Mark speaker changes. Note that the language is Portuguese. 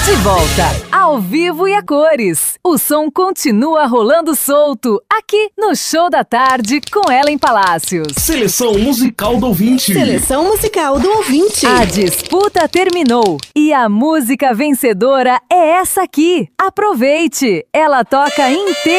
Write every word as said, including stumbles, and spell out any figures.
Speaker 1: De volta, ao vivo e a cores. O som continua rolando solto aqui no Show da Tarde com Ellen Palácios.
Speaker 2: Seleção musical do ouvinte.
Speaker 3: Seleção musical do ouvinte.
Speaker 1: A disputa terminou e a música vencedora é essa aqui. Aproveite, ela toca inteira.